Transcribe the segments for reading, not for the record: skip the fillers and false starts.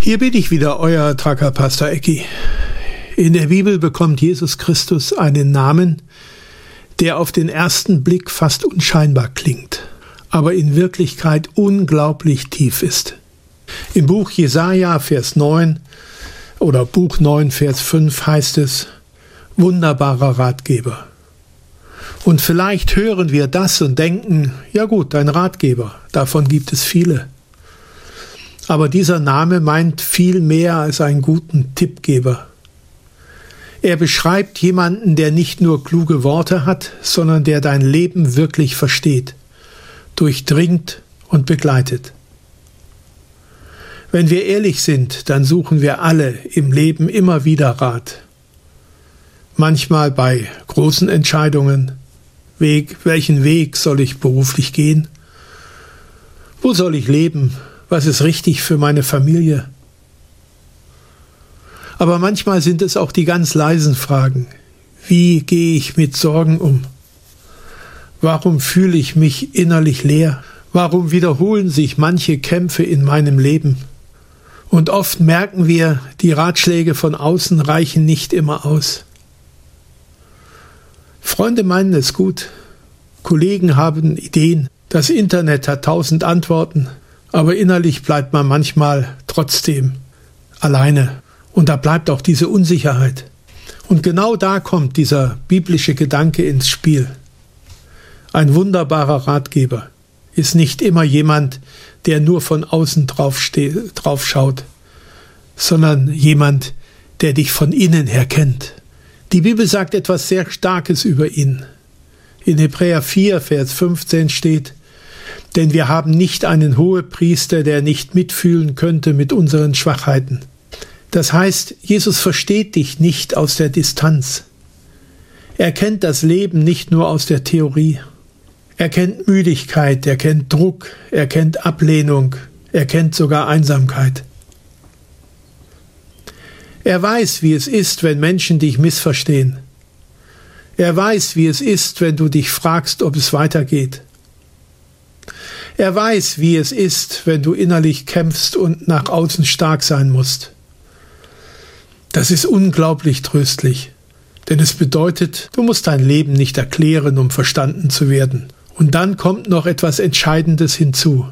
Hier bin ich wieder, euer Tracker Pastor Ecki. In der Bibel bekommt Jesus Christus einen Namen, der auf den ersten Blick fast unscheinbar klingt, aber in Wirklichkeit unglaublich tief ist. Im Buch Jesaja, Vers 9 oder Buch 9, Vers 5 heißt es: Wunderbarer Ratgeber. Und vielleicht hören wir das und denken, ja gut, ein Ratgeber, davon gibt es viele. Aber dieser Name meint viel mehr als einen guten Tippgeber. Er beschreibt jemanden, der nicht nur kluge Worte hat, sondern der dein Leben wirklich versteht, durchdringt und begleitet. Wenn wir ehrlich sind, dann suchen wir alle im Leben immer wieder Rat. Manchmal bei großen Entscheidungen. Welchen Weg soll ich beruflich gehen? Wo soll ich leben? Was ist richtig für meine Familie? Aber manchmal sind es auch die ganz leisen Fragen. Wie gehe ich mit Sorgen um? Warum fühle ich mich innerlich leer? Warum wiederholen sich manche Kämpfe in meinem Leben? Und oft merken wir, die Ratschläge von außen reichen nicht immer aus. Freunde meinen es gut. Kollegen haben Ideen. Das Internet hat 1000 Antworten. Aber innerlich bleibt man manchmal trotzdem alleine. Und da bleibt auch diese Unsicherheit. Und genau da kommt dieser biblische Gedanke ins Spiel. Ein wunderbarer Ratgeber ist nicht immer jemand, der nur von außen drauf schaut, sondern jemand, der dich von innen her kennt. Die Bibel sagt etwas sehr Starkes über ihn. In Hebräer 4, Vers 15 steht: Denn wir haben nicht einen Hohepriester, der nicht mitfühlen könnte mit unseren Schwachheiten. Das heißt, Jesus versteht dich nicht aus der Distanz. Er kennt das Leben nicht nur aus der Theorie. Er kennt Müdigkeit, er kennt Druck, er kennt Ablehnung, er kennt sogar Einsamkeit. Er weiß, wie es ist, wenn Menschen dich missverstehen. Er weiß, wie es ist, wenn du dich fragst, ob es weitergeht. Er weiß, wie es ist, wenn du innerlich kämpfst und nach außen stark sein musst. Das ist unglaublich tröstlich, denn es bedeutet, du musst dein Leben nicht erklären, um verstanden zu werden. Und dann kommt noch etwas Entscheidendes hinzu.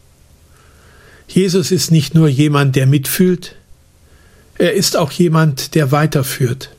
Jesus ist nicht nur jemand, der mitfühlt, er ist auch jemand, der weiterführt.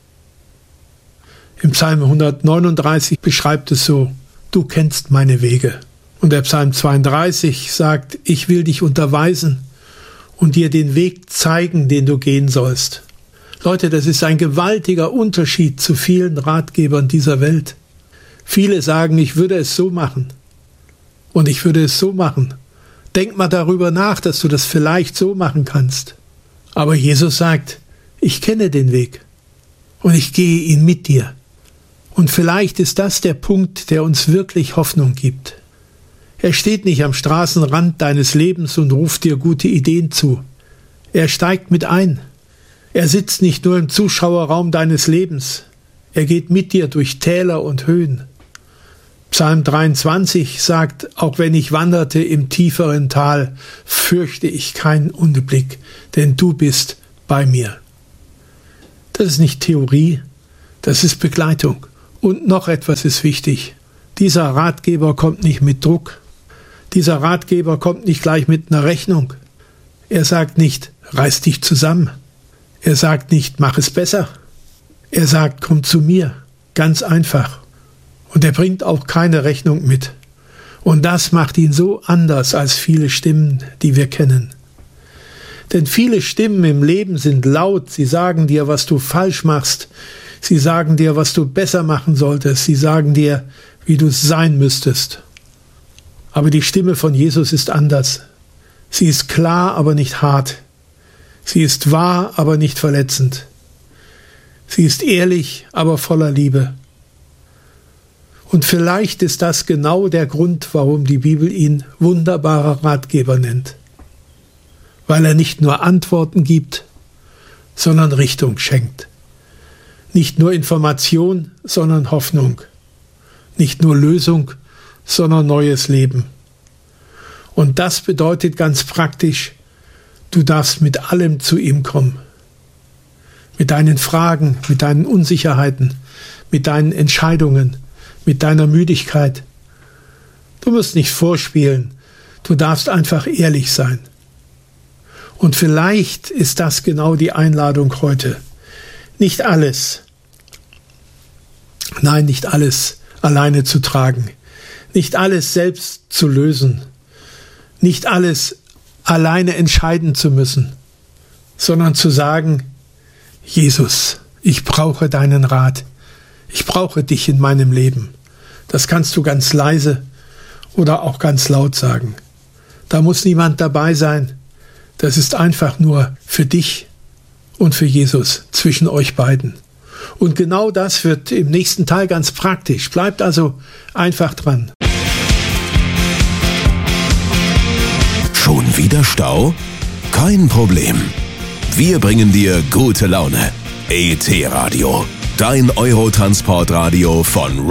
Im Psalm 139 beschreibt es so: Du kennst meine Wege. Und der Psalm 32 sagt: Ich will dich unterweisen und dir den Weg zeigen, den du gehen sollst. Leute, das ist ein gewaltiger Unterschied zu vielen Ratgebern dieser Welt. Viele sagen, ich würde es so machen. Und ich würde es so machen. Denk mal darüber nach, dass du das vielleicht so machen kannst. Aber Jesus sagt, ich kenne den Weg und ich gehe ihn mit dir. Und vielleicht ist das der Punkt, der uns wirklich Hoffnung gibt. Er steht nicht am Straßenrand deines Lebens und ruft dir gute Ideen zu. Er steigt mit ein. Er sitzt nicht nur im Zuschauerraum deines Lebens. Er geht mit dir durch Täler und Höhen. Psalm 23 sagt, auch wenn ich wanderte im tieferen Tal, fürchte ich keinen Unglück, denn du bist bei mir. Das ist nicht Theorie, das ist Begleitung. Und noch etwas ist wichtig. Dieser Ratgeber kommt nicht mit Druck. Dieser Ratgeber kommt nicht gleich mit einer Rechnung. Er sagt nicht, reiß dich zusammen. Er sagt nicht, mach es besser. Er sagt, komm zu mir. Ganz einfach. Und er bringt auch keine Rechnung mit. Und das macht ihn so anders als viele Stimmen, die wir kennen. Denn viele Stimmen im Leben sind laut. Sie sagen dir, was du falsch machst. Sie sagen dir, was du besser machen solltest. Sie sagen dir, wie du es sein müsstest. Aber die Stimme von Jesus ist anders. Sie ist klar, aber nicht hart. Sie ist wahr, aber nicht verletzend. Sie ist ehrlich, aber voller Liebe. Und vielleicht ist das genau der Grund, warum die Bibel ihn wunderbarer Ratgeber nennt. Weil er nicht nur Antworten gibt, sondern Richtung schenkt. Nicht nur Information, sondern Hoffnung. Nicht nur Lösung, sondern neues Leben. Und das bedeutet ganz praktisch, Du darfst mit allem zu ihm kommen. Mit deinen Fragen, mit deinen Unsicherheiten, mit deinen Entscheidungen, mit deiner Müdigkeit. Du musst nicht vorspielen, du darfst einfach ehrlich sein. Und vielleicht ist das genau die Einladung heute. Nicht alles alleine zu tragen, nicht alles selbst zu lösen, nicht alles alleine entscheiden zu müssen, sondern zu sagen, Jesus, ich brauche deinen Rat, ich brauche dich in meinem Leben. Das kannst du ganz leise oder auch ganz laut sagen. Da muss niemand dabei sein. Das ist einfach nur für dich und für Jesus zwischen euch beiden. Und genau das wird im nächsten Teil ganz praktisch. Bleibt also einfach dran. Schon wieder Stau? Kein Problem. Wir bringen dir gute Laune. ET Radio, dein Eurotransportradio von